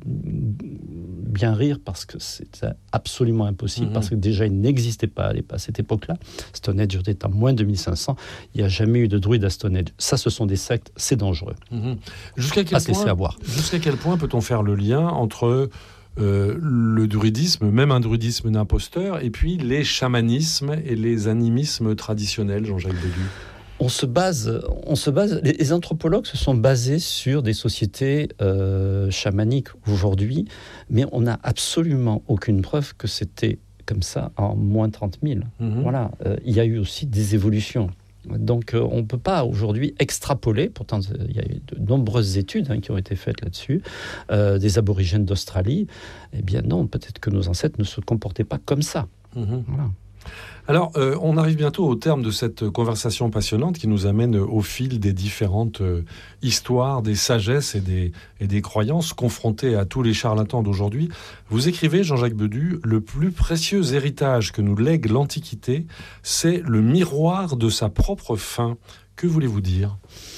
bien rire parce que c'est absolument impossible, mmh. parce que déjà il n'existait pas à cette époque-là. Stonehenge était en moins de mille cinq cents, il n'y a jamais eu de druide à Stonehenge. Ça, ce sont des sectes, c'est dangereux. Mmh. Jusqu'à quel, point, jusqu'à quel point peut-on faire le lien entre euh, le druidisme, même un druidisme d'imposteur, et puis les chamanismes et les animismes traditionnels, Jean-Jacques Bedu ? On se base, on se base. Les anthropologues se sont basés sur des sociétés euh, chamaniques aujourd'hui, mais on n'a absolument aucune preuve que c'était comme ça en moins trente mille. Mmh. Voilà, euh, il y a eu aussi des évolutions. Donc euh, on ne peut pas aujourd'hui extrapoler, pourtant il y a eu de nombreuses études hein, qui ont été faites là-dessus, euh, des aborigènes d'Australie. Eh bien non, peut-être que nos ancêtres ne se comportaient pas comme ça. Mmh. Voilà. Alors, euh, on arrive bientôt au terme de cette conversation passionnante qui nous amène au fil des différentes euh, histoires, des sagesses et des, et des croyances confrontées à tous les charlatans d'aujourd'hui. Vous écrivez, Jean-Jacques Bedu, le plus précieux héritage que nous lègue l'Antiquité, c'est le miroir de sa propre fin. Que voulez-vous dire ?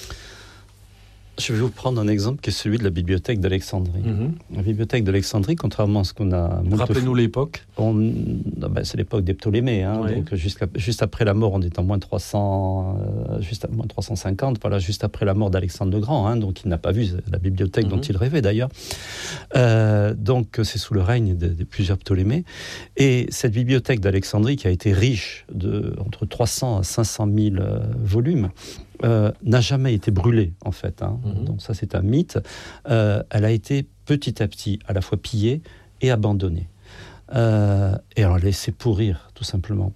Je vais vous prendre un exemple qui est celui de la bibliothèque d'Alexandrie. Mmh. La bibliothèque d'Alexandrie, contrairement à ce qu'on a... Rappelez-nous fois, l'époque. On, ben c'est l'époque des Ptolémées. Hein, oui. Donc juste, juste après la mort, on est en moins trois cents, euh, juste à moins trois cent cinquante, voilà, juste après la mort d'Alexandre le Grand. Hein, donc il n'a pas vu la bibliothèque mmh. dont il rêvait d'ailleurs. Euh, donc c'est sous le règne de, de plusieurs Ptolémées. Et cette bibliothèque d'Alexandrie, qui a été riche de entre trois cents à cinq cent mille euh, volumes, Euh, n'a jamais été brûlée, en fait. Hein. Mmh. Donc ça, c'est un mythe. Euh, elle a été petit à petit à la fois pillée et abandonnée. Euh, et alors laissée pourrir, tout simplement.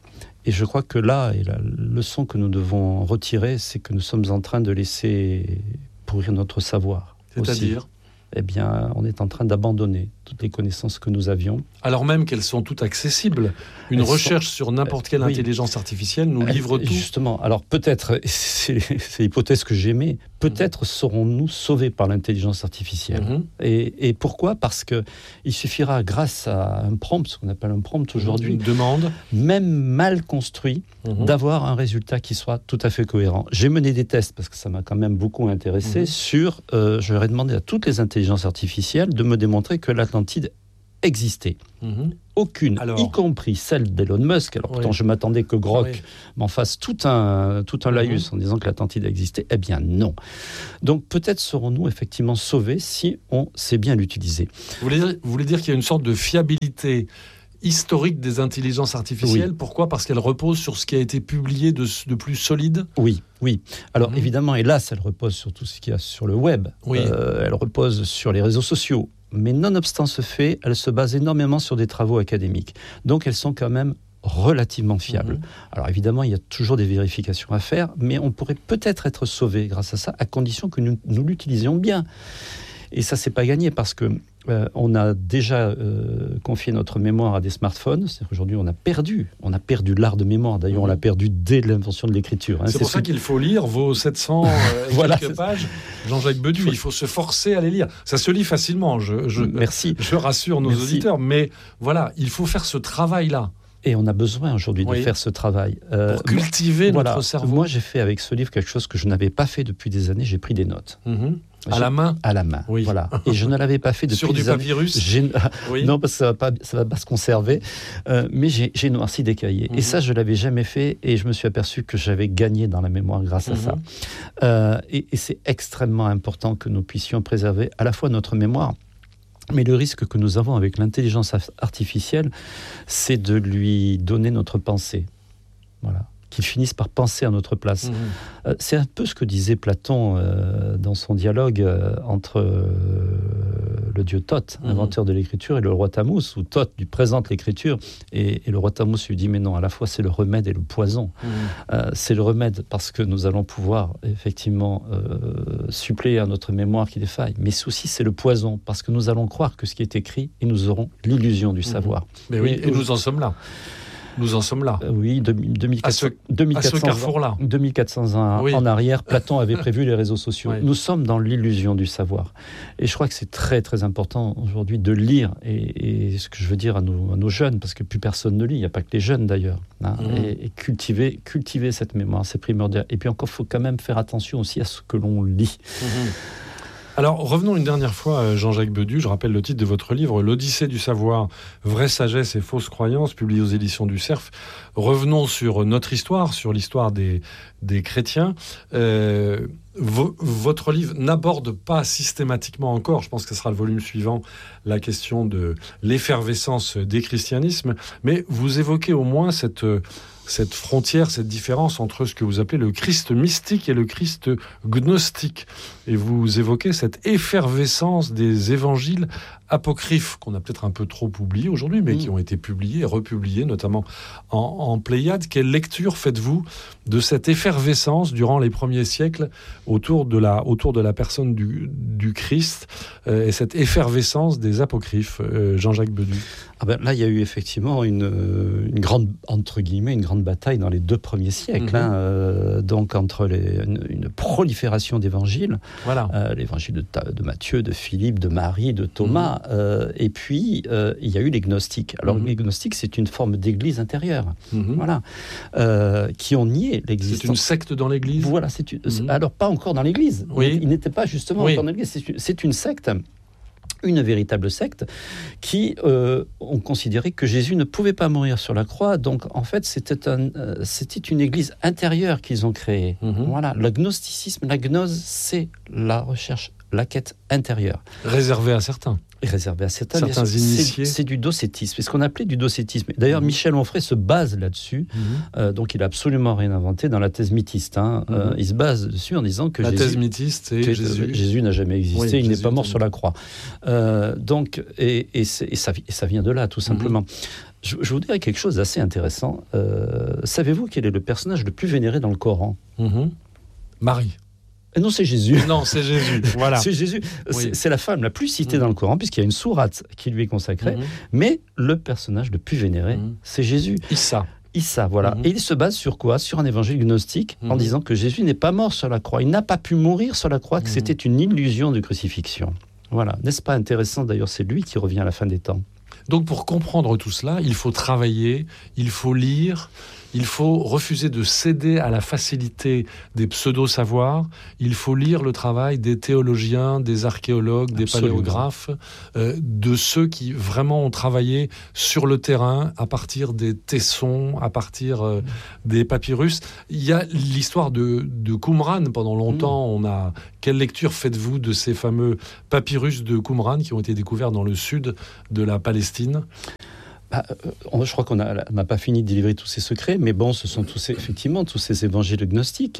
et je crois que là, et la leçon que nous devons retirer, c'est que nous sommes en train de laisser pourrir notre savoir. C'est-à-dire aussi. Eh bien, on est en train d'abandonner toutes les connaissances que nous avions. Alors même qu'elles sont toutes accessibles. Une Elles recherche sont... sur n'importe quelle euh, intelligence oui. artificielle nous livre tout. Justement, alors peut-être, c'est, c'est l'hypothèse que j'aimais, peut-être mmh. serons-nous sauvés par l'intelligence artificielle. Mmh. Et, et pourquoi ? Parce qu'il suffira, grâce à un prompt, ce qu'on appelle un prompt aujourd'hui, une demande, même mal construit, mmh. d'avoir un résultat qui soit tout à fait cohérent. J'ai mené des tests, parce que ça m'a quand même beaucoup intéressé, mmh. sur, euh, je leur ai demandé à toutes les intelligences artificielles de me démontrer que l'Atlantide existait. Mmh. Aucune, alors, y compris celle d'Elon Musk. Alors pourtant, oui. je m'attendais que Grok oui. m'en fasse tout un, tout un laïus mmh. en disant que l'Atlantide existait. Eh bien non. Donc peut-être serons-nous effectivement sauvés si on sait bien l'utiliser. Vous voulez dire, vous voulez dire qu'il y a une sorte de fiabilité historique des intelligences artificielles. Oui. Pourquoi ? Parce qu'elles reposent sur ce qui a été publié de, de plus solide ? Oui, oui. Alors mmh. évidemment, hélas, elles reposent sur tout ce qu'il y a sur le web. Oui. Euh, elles reposent sur les réseaux sociaux. Mais nonobstant ce fait, elles se basent énormément sur des travaux académiques. Donc elles sont quand même relativement fiables. Mmh. Alors évidemment, il y a toujours des vérifications à faire, mais on pourrait peut-être être sauvé grâce à ça, à condition que nous, nous l'utilisions bien. Et ça, c'est pas gagné parce que euh, on a déjà euh, confié notre mémoire à des smartphones. C'est-à-dire qu'aujourd'hui, on a perdu, on a perdu l'art de mémoire. D'ailleurs, mmh. on l'a perdu dès l'invention de l'écriture. Hein. C'est, c'est pour ça qu'il faut lire vos sept cents euh, voilà, quelques pages, Jean-Jacques Bedu. Il faut se forcer à les lire. Ça se lit facilement. Je, je, Merci. Je rassure nos Merci. auditeurs, mais voilà, il faut faire ce travail-là. Et on a besoin aujourd'hui oui. de faire ce travail. Euh, pour cultiver voilà. notre cerveau. Moi, j'ai fait avec ce livre quelque chose que je n'avais pas fait depuis des années. J'ai pris des notes. Mmh. À je... la main À la main, oui. Voilà. Et je ne l'avais pas fait depuis Sur des du années. papyrus j'ai... Oui. Non, parce que ça ne va, va pas se conserver. Euh, mais j'ai, j'ai noirci des cahiers. Mmh. Et ça, je ne l'avais jamais fait. Et je me suis aperçu que j'avais gagné dans la mémoire grâce à mmh. ça. Euh, et, et c'est extrêmement important que nous puissions préserver à la fois notre mémoire. Mais le risque que nous avons avec l'intelligence artificielle, c'est de lui donner notre pensée. Voilà. Qu'il finisse par penser à notre place. Mmh. Euh, c'est un peu ce que disait Platon euh, dans son dialogue euh, entre euh, le dieu Thoth, mmh. inventeur de l'écriture, et le roi Thammuz, où Thoth lui présente l'écriture, et, et le roi Thammuz lui dit « Mais non, à la fois c'est le remède et le poison. Mmh. Euh, c'est le remède parce que nous allons pouvoir effectivement euh, suppléer à notre mémoire qui défaille, mais aussi c'est le poison parce que nous allons croire que ce qui est écrit, et nous aurons l'illusion du mmh. savoir. » Mais oui, et, et nous en sommes là. Nous en sommes là. Euh, oui, deux mille quatre cents, à ce, deux mille quatre cents, à ce carrefour-là. deux mille quatre cents ans oui. en arrière, Platon avait prévu les réseaux sociaux. Oui. Nous sommes dans l'illusion du savoir. Et je crois que c'est très, très important aujourd'hui de lire. Et, et ce que je veux dire à nos, à nos jeunes, parce que plus personne ne lit, il n'y a pas que les jeunes d'ailleurs. Hein, mmh. et, et cultiver, cultiver cette mémoire, c'est primordial. Et puis encore, il faut quand même faire attention aussi à ce que l'on lit. Mmh. Alors, revenons une dernière fois, Jean-Jacques Bedu. Je rappelle le titre de votre livre, L'Odyssée du savoir, vraie sagesse et fausses croyances, publié aux éditions du Cerf. Revenons sur notre histoire, sur l'histoire des, des chrétiens. Euh, vo- votre livre n'aborde pas systématiquement encore, je pense que ce sera le volume suivant, la question de l'effervescence des christianismes, mais vous évoquez au moins cette... cette frontière, cette différence entre ce que vous appelez le Christ mystique et le Christ gnostique. Et vous évoquez cette effervescence des évangiles apocryphes, qu'on a peut-être un peu trop oubliés aujourd'hui, mais mmh. qui ont été publiés et republiés, notamment en, en Pléiade. Quelle lecture faites-vous de cette effervescence durant les premiers siècles autour de la, autour de la personne du, du Christ euh, et cette effervescence des apocryphes, euh, Jean-Jacques Bedu? Ah ben là, il y a eu effectivement une, une grande, entre guillemets, une grande bataille dans les deux premiers siècles. Mmh. Hein, euh, donc, entre les, une, une prolifération d'évangiles, voilà. euh, l'évangile de, de Matthieu, de Philippe, de Marie, de Thomas, mmh. euh, et puis euh, il y a eu les gnostiques. Alors, mmh. les gnostiques, c'est une forme d'église intérieure, mmh. voilà, euh, qui ont nié l'existence. C'est une secte dans l'église. Voilà, c'est une, mmh. alors pas encore dans l'église. Oui. Ils n'étaient pas justement oui. encore dans l'église. C'est, c'est une secte. Une véritable secte qui euh, ont considéré que Jésus ne pouvait pas mourir sur la croix. Donc, en fait, c'était, un, euh, c'était une église intérieure qu'ils ont créée. Mm-hmm. Voilà, le gnosticisme, la gnose, c'est la recherche, la quête intérieure. Réservée à certains. est réservé à certains, certains c'est, initiés. C'est, c'est du docétisme, c'est ce qu'on appelait du docétisme. D'ailleurs, mmh. Michel Onfray se base là-dessus, mmh. euh, donc il n'a absolument rien inventé dans la thèse mythiste. Hein. Mmh. Euh, il se base dessus en disant que la Jésus, thèse mythiste, c'est que, Jésus. Jésus n'a jamais existé, oui, il Jésus n'est pas mort est... sur la croix. Euh, donc, et, et, et, ça, et ça vient de là, tout simplement. Mmh. Je, je vous dirais quelque chose d'assez intéressant. Euh, savez-vous quel est le personnage le plus vénéré dans le Coran ? mmh. Marie. Et non, c'est Jésus. Non, c'est Jésus. Voilà. C'est Jésus. Oui. C'est, c'est la femme la plus citée mmh. dans le Coran, puisqu'il y a une sourate qui lui est consacrée. Mmh. Mais le personnage le plus vénéré, mmh. c'est Jésus. Issa. Issa, voilà. Mmh. Et il se base sur quoi ? Sur un évangile gnostique, mmh. en disant que Jésus n'est pas mort sur la croix. Il n'a pas pu mourir sur la croix, que mmh. c'était une illusion de crucifixion. Voilà. N'est-ce pas intéressant ? D'ailleurs, c'est lui qui revient à la fin des temps. Donc, pour comprendre tout cela, il faut travailler, il faut lire, il faut refuser de céder à la facilité des pseudo-savoirs, il faut lire le travail des théologiens, des archéologues, des Absolument. paléographes, euh, de ceux qui vraiment ont travaillé sur le terrain à partir des tessons, à partir euh, des papyrus. Il y a l'histoire de, de Qumran. Pendant longtemps, mmh. on a... Quelle lecture faites-vous de ces fameux papyrus de Qumran qui ont été découverts dans le sud de la Palestine ? Bah, euh, je crois qu'on n'a pas fini de délivrer tous ces secrets, mais bon, ce sont tous ces, effectivement tous ces évangiles gnostiques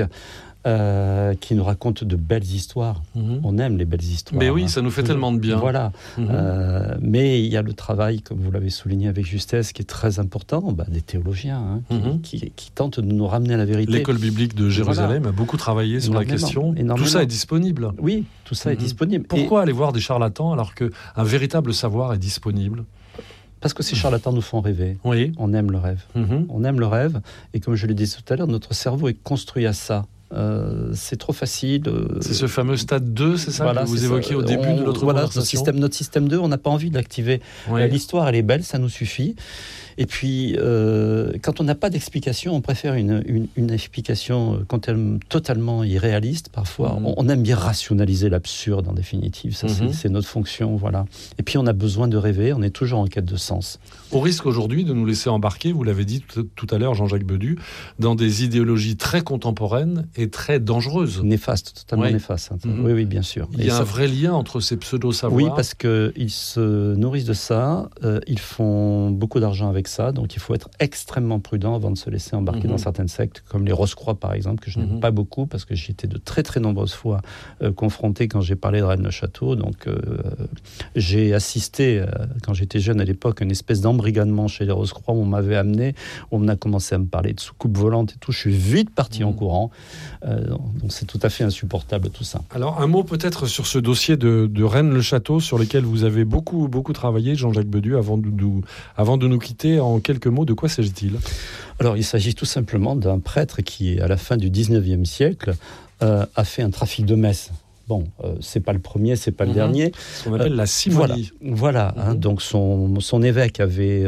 euh, qui nous racontent de belles histoires. Mm-hmm. On aime les belles histoires. Mais oui, ça nous fait mmh. tellement de bien. Voilà. Mm-hmm. Euh, mais il y a le travail, comme vous l'avez souligné avec justesse, qui est très important, bah, des théologiens hein, qui, mm-hmm. qui, qui tentent de nous ramener à la vérité. L'école biblique de Jérusalem voilà. a beaucoup travaillé sur énormément, la question. Énormément. Tout ça est disponible. Oui, tout ça mm-hmm. est disponible. Pourquoi Et... aller voir des charlatans alors qu'un véritable savoir est disponible ? Parce que ces charlatans nous font rêver. Oui. On aime le rêve. Mm-hmm. On aime le rêve. Et comme je l'ai dit tout à l'heure, notre cerveau est construit à ça. Euh, c'est trop facile. Euh... C'est ce fameux stade deux, c'est ça voilà, que vous évoquiez ça. au début on, de notre voilà, conversation. Notre système, notre système deux, on n'a pas envie de l'activer. Oui. Euh, l'histoire, elle est belle, ça nous suffit. Et puis, euh, quand on n'a pas d'explication, on préfère une, une, une explication quand elle, totalement irréaliste. Parfois, mmh. on, on aime bien rationaliser l'absurde, en définitive. Ça, mmh. c'est, c'est notre fonction, voilà. Et puis, on a besoin de rêver. On est toujours en quête de sens. Au risque aujourd'hui de nous laisser embarquer, vous l'avez dit tout, tout à l'heure, Jean-Jacques Bedu, dans des idéologies très contemporaines et très dangereuses. Néfastes, totalement oui. néfastes. Hein. Mmh. Oui, oui, bien sûr. Il y a et un ça... vrai lien entre ces pseudo-savoirs. Oui, parce qu'ils se nourrissent de ça. Euh, ils font beaucoup d'argent avec ça, donc il faut être extrêmement prudent avant de se laisser embarquer mmh. dans certaines sectes, comme les Rose-Croix par exemple, que je n'aime mmh. pas beaucoup, parce que j'y étais de très très nombreuses fois euh, confronté quand j'ai parlé de Rennes-le-Château. Donc euh, j'ai assisté, euh, quand j'étais jeune à l'époque, à une espèce d'embrigadement chez les Rose-Croix où on m'avait amené, où on a commencé à me parler de soucoupe volante et tout. Je suis vite parti mmh. en courant. Euh, donc c'est tout à fait insupportable tout ça. Alors un mot peut-être sur ce dossier de, de Rennes-le-Château, sur lequel vous avez beaucoup, beaucoup travaillé, Jean-Jacques Bedu, avant de, de, avant de nous quitter. En quelques mots, de quoi s'agit-il ? Alors, il s'agit tout simplement d'un prêtre qui, à la fin du dix-neuvième siècle, euh, a fait un trafic de messes. Bon, euh, c'est pas le premier, c'est pas mmh. le dernier. Ce qu'on appelle euh, la simonie. Voilà, voilà mmh. hein, donc son, son évêque avait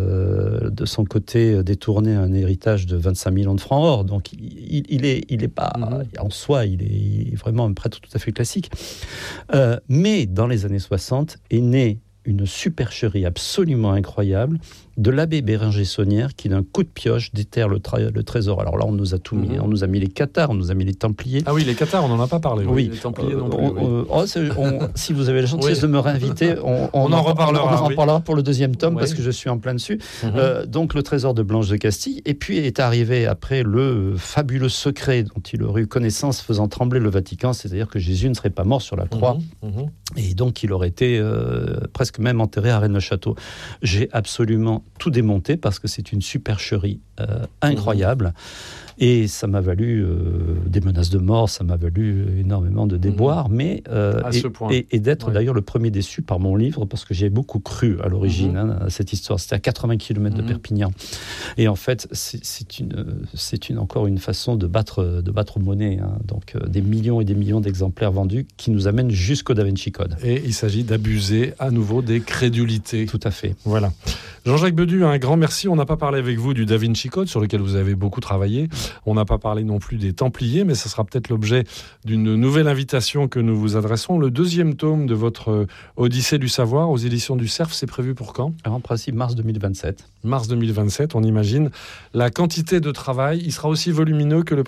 euh, de son côté détourné un héritage de vingt-cinq millions de francs or. Donc il, il est, il est pas mmh. en soi, il est, il est vraiment un prêtre tout à fait classique. Euh, mais dans les années soixante est né une supercherie absolument incroyable de l'abbé Bérenger Saunière qui, d'un coup de pioche, déterre le, tra- le trésor. Alors là, on nous a tout mis. Mmh. On nous a mis les cathares, on nous a mis les Templiers. Ah oui, les cathares, on n'en a pas parlé. Oui, oui. Les Templiers euh, non plus. On, oui. oh, on, si vous avez la gentillesse oui. de me réinviter, on, on, on en reparlera. On en oui. reparlera pour le deuxième tome oui. parce que je suis en plein dessus. Mmh. Euh, donc, le trésor de Blanche de Castille. Et puis est arrivé après le fabuleux secret dont il aurait eu connaissance faisant trembler le Vatican, c'est-à-dire que Jésus ne serait pas mort sur la croix. Mmh. Mmh. Et donc, il aurait été euh, presque même enterré à Rennes-le-Château. J'ai absolument tout démonté parce que c'est une supercherie euh, incroyable. Mmh. Et ça m'a valu euh, des menaces de mort, ça m'a valu énormément de déboires, mmh. mais euh, à et, ce point. Et, et d'être ouais. d'ailleurs le premier déçu par mon livre, parce que j'ai beaucoup cru à l'origine mmh. hein, à cette histoire. C'était à quatre-vingts kilomètres mmh. de Perpignan. Et en fait, c'est, c'est, une, c'est une, encore une façon de battre, de battre monnaie. Hein. Donc euh, des millions et des millions d'exemplaires vendus qui nous amènent jusqu'au Da Vinci Code. Et il s'agit d'abuser à nouveau des crédulités. Tout à fait. Voilà. Jean-Jacques Bedu, un grand merci. On n'a pas parlé avec vous du Da Vinci Code, sur lequel vous avez beaucoup travaillé. On n'a pas parlé non plus des Templiers, mais ça sera peut-être l'objet d'une nouvelle invitation que nous vous adresserons. Le deuxième tome de votre Odyssée du savoir aux éditions du Cerf, c'est prévu pour quand ? Alors, en principe, mars deux mille vingt-sept. Mars deux mille vingt-sept, on imagine. La quantité de travail, il sera aussi volumineux que le premier tome ?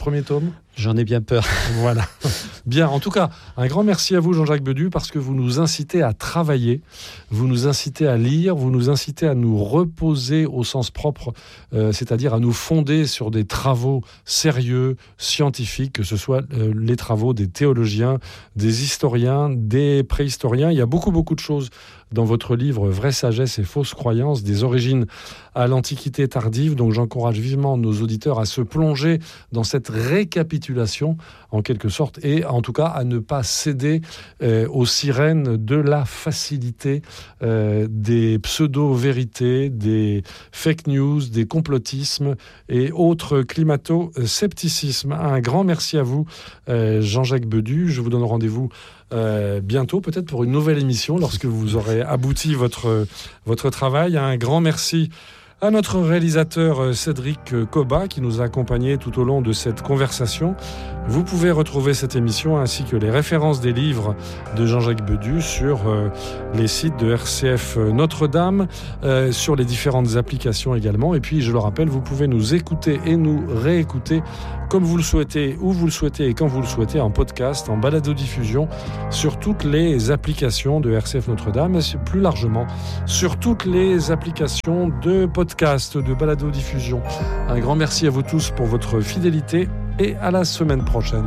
J'en ai bien peur. Voilà. Bien, en tout cas, un grand merci à vous, Jean-Jacques Bedu, parce que vous nous incitez à travailler, vous nous incitez à lire, vous nous incitez à nous reposer au sens propre, euh, c'est-à-dire à nous fonder sur des travaux sérieux, scientifiques, que ce soit euh, les travaux des théologiens, des historiens, des préhistoriens. Il y a beaucoup, beaucoup de choses dans votre livre « Vraie sagesse et fausse croyance, des origines à l'Antiquité tardive ». Donc j'encourage vivement nos auditeurs à se plonger dans cette récapitulation, en quelque sorte, et en tout cas à ne pas céder euh, aux sirènes de la facilité, euh, des pseudo-vérités, des fake news, des complotismes et autres climato-scepticismes. Un grand merci à vous, euh, Jean-Jacques Bedu. Je vous donne rendez-vous Euh, bientôt, peut-être pour une nouvelle émission, lorsque vous aurez abouti votre, votre travail. Un grand merci à notre réalisateur Cédric Coba qui nous a accompagnés tout au long de cette conversation. Vous pouvez retrouver cette émission ainsi que les références des livres de Jean-Jacques Bedu sur euh, les sites de R C F Notre-Dame, euh, sur les différentes applications également. Et puis, je le rappelle, vous pouvez nous écouter et nous réécouter comme vous le souhaitez, où vous le souhaitez et quand vous le souhaitez, en podcast, en balado-diffusion, sur toutes les applications de R C F Notre-Dame et plus largement sur toutes les applications de podcast, de balado-diffusion. Un grand merci à vous tous pour votre fidélité et à la semaine prochaine.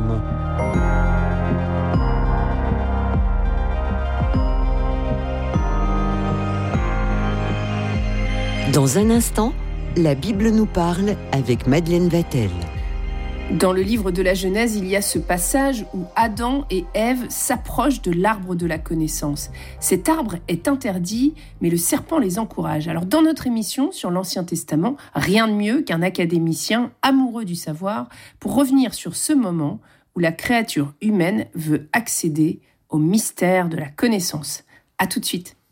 Dans un instant, la Bible nous parle avec Madeleine Vatel. Dans le livre de la Genèse, il y a ce passage où Adam et Ève s'approchent de l'arbre de la connaissance. Cet arbre est interdit, mais le serpent les encourage. Alors dans notre émission sur l'Ancien Testament, rien de mieux qu'un académicien amoureux du savoir pour revenir sur ce moment où la créature humaine veut accéder au mystère de la connaissance. À tout de suite.